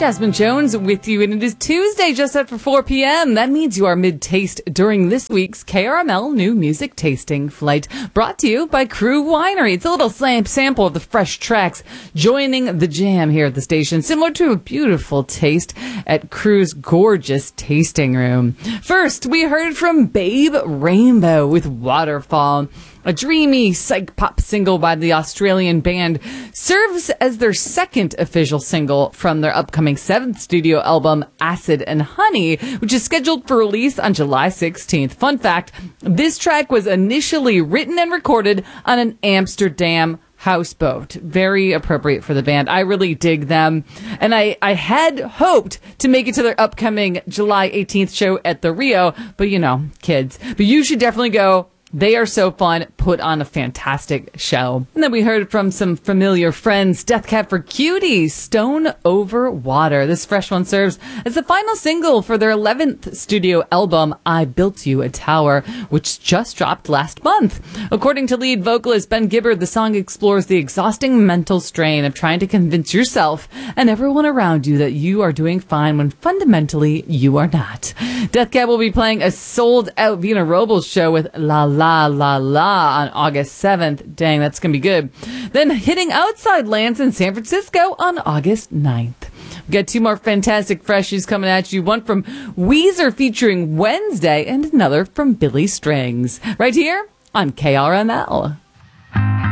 Jasmine Jones with you, and it is Tuesday just after 4 p.m. That means you are mid-taste during this week's KRML New Music Tasting Flight, brought to you by Crew Winery. It's a little sample of the fresh tracks joining the jam here at the station, similar to a beautiful taste at Crew's gorgeous tasting room. First, we heard from Babe Rainbow with Waterfall. A dreamy psych pop single by the Australian band serves as their second official single from their upcoming 7th studio album, Acid and Honey, which is scheduled for release on July 16th. Fun fact, this track was initially written and recorded on an Amsterdam houseboat. Very appropriate for the band. I really dig them. And I had hoped to make it to their upcoming July 18th show at the Rio, but you know, kids. But you should definitely go. They are so fun, put on a fantastic show. And then we heard from some familiar friends, Death Cab for Cutie, Stone Over Water. This fresh one serves as the final single for their 11th studio album, I Built You a Tower, which just dropped last month. According to lead vocalist Ben Gibbard, the song explores the exhausting mental strain of trying to convince yourself and everyone around you that you are doing fine when fundamentally you are not. Death Cab will be playing a sold-out Vina Robles show with La La La La on August 7th. Dang, that's going to be good. Then hitting Outside Lands in San Francisco on August 9th. We've got two more fantastic freshies coming at you. One from Weezer featuring Wednesday and another from Billy Strings. Right here on KRML.